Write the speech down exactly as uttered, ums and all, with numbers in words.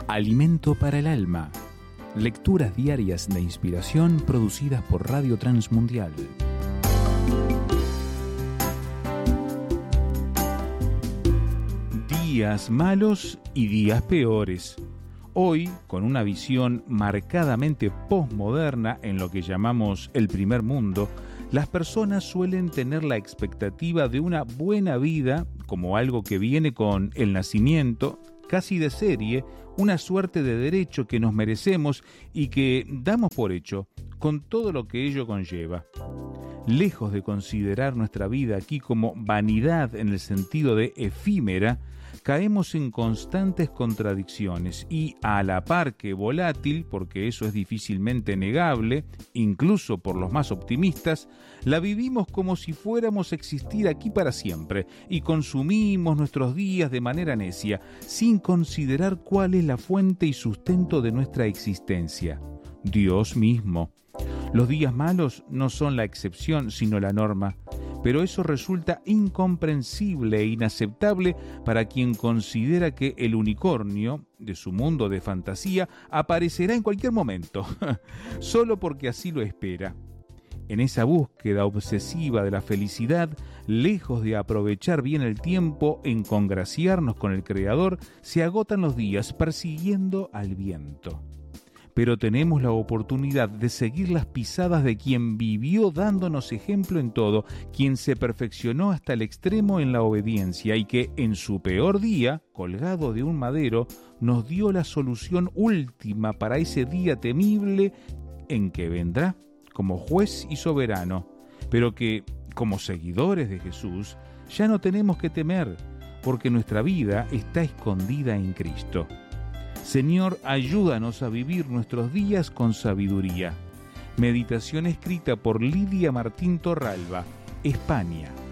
Alimento para el alma. Lecturas diarias de inspiración producidas por Radio Transmundial. Días malos y días peores. Hoy, con una visión marcadamente posmoderna en lo que llamamos el primer mundo, las personas suelen tener la expectativa de una buena vida como algo que viene con el nacimiento, casi de serie, una suerte de derecho que nos merecemos y que damos por hecho, con todo lo que ello conlleva. Lejos de considerar nuestra vida aquí como vanidad en el sentido de efímera, caemos en constantes contradicciones y, a la par que volátil, porque eso es difícilmente negable, incluso por los más optimistas, la vivimos como si fuéramos a existir aquí para siempre y consumimos nuestros días de manera necia, sin considerar cuál es la fuente y sustento de nuestra existencia: Dios mismo. Los días malos no son la excepción, sino la norma, pero eso resulta incomprensible e inaceptable para quien considera que el unicornio de su mundo de fantasía aparecerá en cualquier momento, solo porque así lo espera. En esa búsqueda obsesiva de la felicidad, lejos de aprovechar bien el tiempo en congraciarnos con el Creador, se agotan los días persiguiendo al viento. Pero tenemos la oportunidad de seguir las pisadas de quien vivió dándonos ejemplo en todo, quien se perfeccionó hasta el extremo en la obediencia y que en su peor día, colgado de un madero, nos dio la solución última para ese día temible en que vendrá como juez y soberano, pero que, como seguidores de Jesús, ya no tenemos que temer, porque nuestra vida está escondida en Cristo. Señor, ayúdanos a vivir nuestros días con sabiduría. Meditación escrita por Lidia Martín Torralba, España.